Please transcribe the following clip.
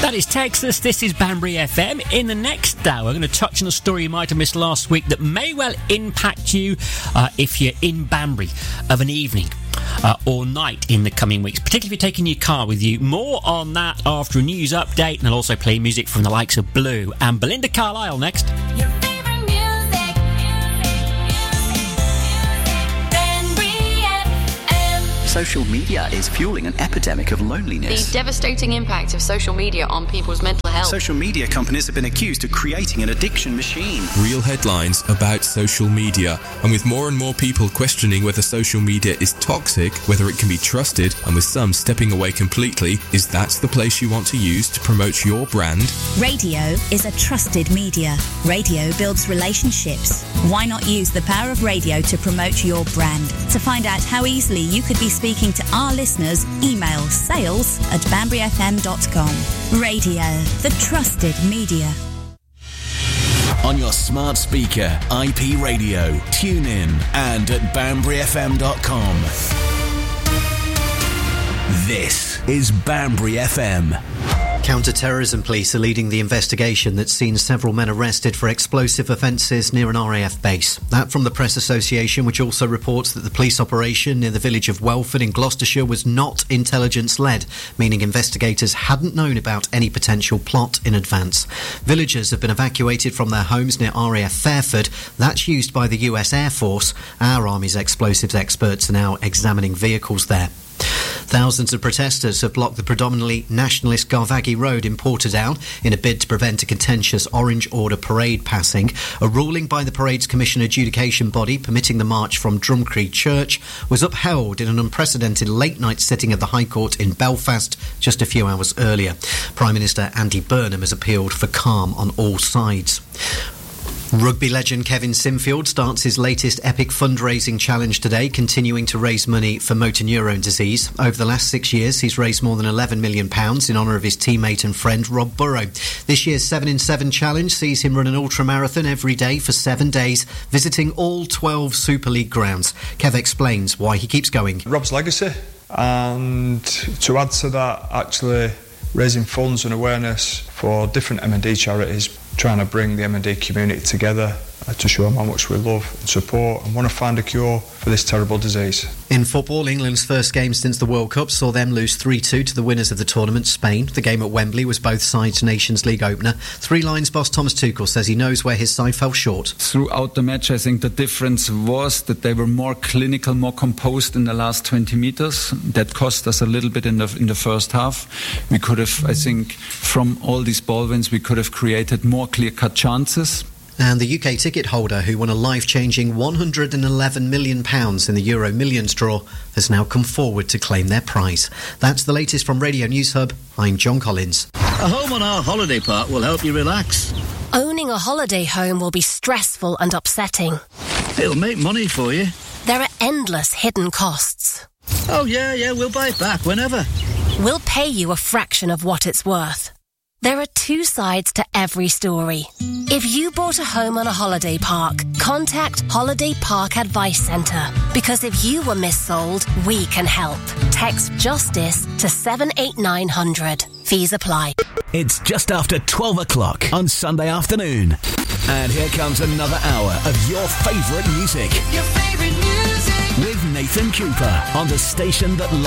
That is Texas. This is Banbury FM. In the next hour, we're going to touch on a story you might have missed last week that may well impact you if you're in Banbury of an evening or night in the coming weeks, particularly if you're taking your car with you. More on that after a news update, and I'll also play music from the likes of Blue and Belinda Carlisle next. Social media is fueling an epidemic of loneliness. The devastating impact of social media on people's mental health. Social media companies have been accused of creating an addiction machine. Real headlines about social media. And with more and more people questioning whether social media is toxic, whether it can be trusted, and with some stepping away completely, is that the place you want to use to promote your brand? Radio is a trusted media. Radio builds relationships. Why not use the power of radio to promote your brand? To find out how easily you could be speaking to our listeners, email sales@banburyfm.com. Radio, the trusted media. On your smart speaker, IP radio, tune in, and at banburyfm.com. This is Banbury FM. Counter-terrorism police are leading the investigation that's seen several men arrested for explosive offences near an RAF base. That from the Press Association, which also reports that the police operation near the village of Welford in Gloucestershire was not intelligence-led, meaning investigators hadn't known about any potential plot in advance. Villagers have been evacuated from their homes near RAF Fairford. That's used by the US Air Force. Our Army's explosives experts are now examining vehicles there. Thousands of protesters have blocked the predominantly nationalist Garvaghy Road in Portadown in a bid to prevent a contentious Orange Order parade passing. A ruling by the parade's commission adjudication body permitting the march from Drumcree Church was upheld in an unprecedented late-night sitting of the High Court in Belfast just a few hours earlier. Prime Minister Andy Burnham has appealed for calm on all sides. Rugby legend Kevin Sinfield starts his latest epic fundraising challenge today, continuing to raise money for motor neurone disease. Over the last 6 years, he's raised more than £11 million in honour of his teammate and friend Rob Burrow. This year's 7 in 7 challenge sees him run an ultramarathon every day for 7 days, visiting all 12 Super League grounds. Kev explains why he keeps going. Rob's legacy, and to add to that, actually raising funds and awareness for different M&D charities, trying to bring the M&D community together to show them how much we love and support and want to find a cure for this terrible disease. In football, England's first game since the World Cup saw them lose 3-2 to the winners of the tournament, Spain. The game at Wembley was both sides' Nations League opener. Three Lions boss Thomas Tuchel says he knows where his side fell short. Throughout the match, I think the difference was that they were more clinical, more composed in the last 20 metres. That cost us a little bit in the first half. We could have, I think, from all these ball wins, we could have created more clear-cut chances. And the UK ticket holder, who won a life-changing £111 million in the Euro Millions draw, has now come forward to claim their prize. That's the latest from Radio News Hub. I'm John Collins. A home on our holiday park will help you relax. Owning a holiday home will be stressful and upsetting. It'll make money for you. There are endless hidden costs. Oh, yeah, we'll buy it back whenever. We'll pay you a fraction of what it's worth. There are two sides to every story. If you bought a home on a holiday park, contact Holiday Park Advice Centre. Because if you were missold, we can help. Text JUSTICE to 78900. Fees apply. It's just after 12 o'clock on Sunday afternoon. And here comes another hour of your favourite music. Your favourite music. With Nathan Cooper on the station that